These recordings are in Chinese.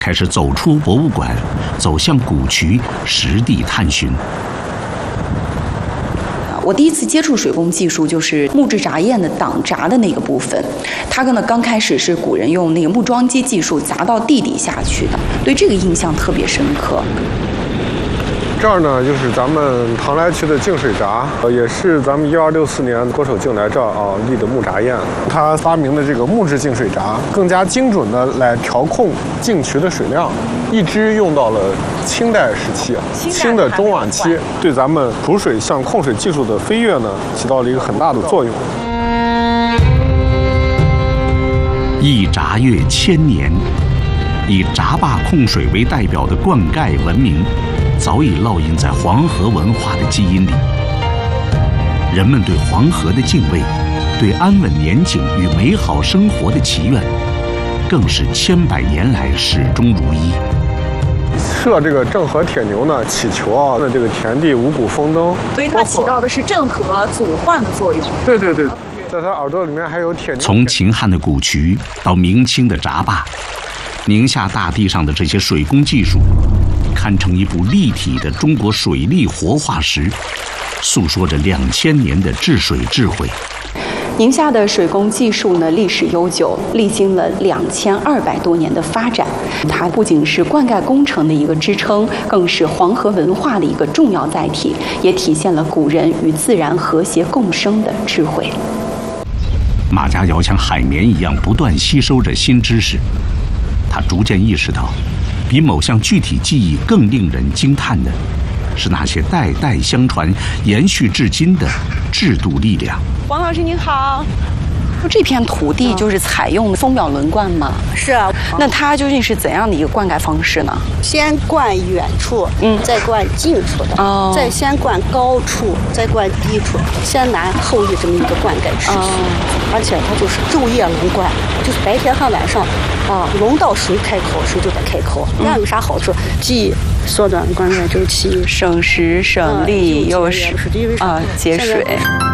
开始走出博物馆，走向古渠，实地探寻。 我第一次接触水工技术就是木质闸砚的挡闸的那个部分，它呢刚开始是古人用那个木桩机技术砸到地底下去的，对这个印象特别深刻。 这儿呢，就是咱们唐来区的净水闸，也是咱们1264年国手敬来这儿立的木闸砚。他发明的这个木质净水闸，更加精准的来调控净渠的水量，一直用到了清代时期，清的中晚期，对咱们储水向控水技术的飞跃呢，起到了一个很大的作用。 一闸越千年，以闸坝控水为代表的灌溉文明，早已烙印在黄河文化的基因里。人们对黄河的敬畏，对安稳年景与美好生活的祈愿，更是千百年来始终如一。 设这个郑和铁牛呢，祈求那这个田地五谷丰登， 所以它起到的是镇河阻患的作用。 对，在它耳朵里面还有铁牛。 从秦汉的古渠到明清的闸坝，宁夏大地上的这些水工技术，堪称一部立体的中国水利活化石，诉说着2000年的治水智慧。 宁夏的水工技术呢，历史悠久，历经了2200多年的发展。它不仅是灌溉工程的一个支撑，更是黄河文化的一个重要载体，也体现了古人与自然和谐共生的智慧。 马家窑像海绵一样不断吸收着新知识，他逐渐意识到，比某项具体技艺更令人惊叹的，是那些代代相传、延续至今的制度力量。 王老师您好，这片土地就是采用蜂鸟轮灌吗？ 是啊。 那它究竟是怎样的一个灌溉方式呢？ 先灌远处，再灌近处的，再先灌高处，再灌低处，先难后易这么一个灌溉时序。而且它就是昼夜轮灌，就是白天和晚上，轮到水开口，水就得开口。这样有啥好处？既缩短灌溉周期， 省时省力，又是节水。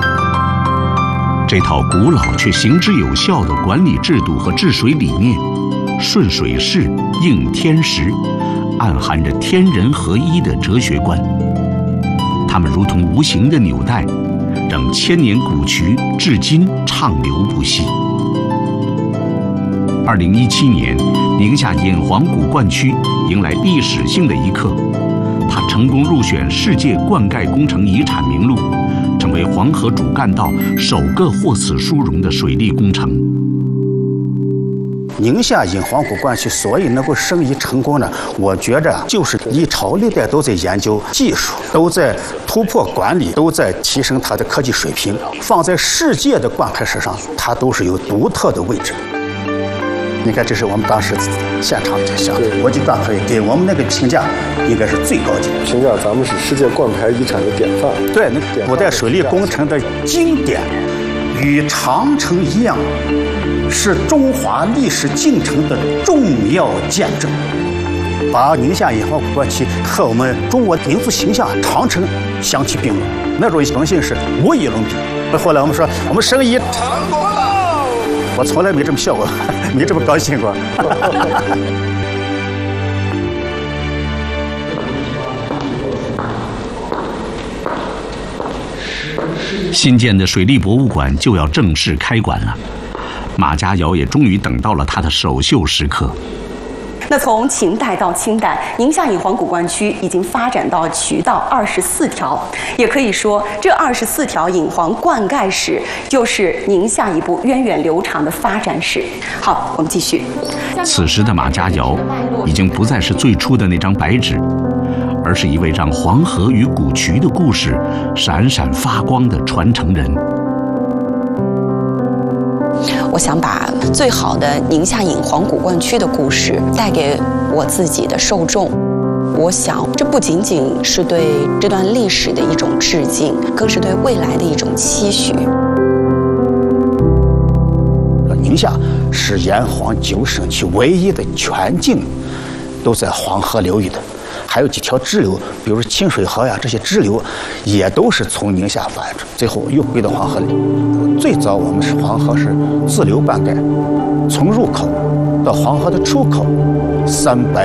这套古老却行之有效的管理制度和治水理念，顺水势，应天时，暗含着天人合一的哲学观。它们如同无形的纽带，让千年古渠至今畅流不息。2017年，宁夏引黄古灌区迎来历史性的一刻，它成功入选世界灌溉工程遗产名录，成为黄河主干道首个获此殊荣的水利工程。 宁夏引黄古灌区所以能够生意成功呢，我觉着就是历朝历代都在研究技术，都在突破管理，都在提升它的科技水平，放在世界的灌溉史上，它都是有独特的位置。你看，这是我们当时现场这项国际灌溉给我们那个评价应该是最高级的评价，咱们是世界灌溉遗产的典范。 对，那古代水利工程的经典，与长城一样，是中华历史进程的重要见证，把宁夏引黄古灌区和我们中国民族形象长城相提并论，那种荣幸是无与伦比。后来我们说，我们生意成功了。我从来没这么笑过，没这么高兴过。 新建的水利博物馆就要正式开馆了，马家窑也终于等到了它的首秀时刻。 那从秦代到清代，宁夏引黄古灌区已经发展到渠道24条，也可以说这24条引黄灌溉史就是宁夏一部源远流长的发展史。好，我们继续。 此时的马家窑已经不再是最初的那张白纸，而是一位让黄河与古渠的故事闪闪发光的传承人。 我想把最好的宁夏引黄古灌区的故事带给我自己的受众。我想，这不仅仅是对这段历史的一种致敬，更是对未来的一种期许。 宁夏是沿黄9省区唯一的全境都在黄河流域的，还有几条支流，比如清水河呀，这些支流也都是从宁夏发展出，最后又归到黄河里。最早我们是黄河是自流灌溉，从入口到黄河的出口300